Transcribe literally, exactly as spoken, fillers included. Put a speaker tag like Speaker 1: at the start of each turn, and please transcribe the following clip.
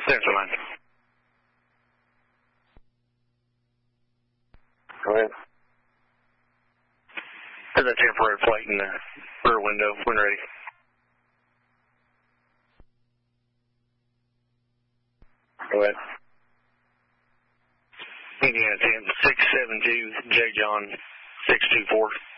Speaker 1: Central line. Go ahead. There's a temporary plate in the rear window when ready. Go ahead. Indiana ten, six seven two, J John, six two four.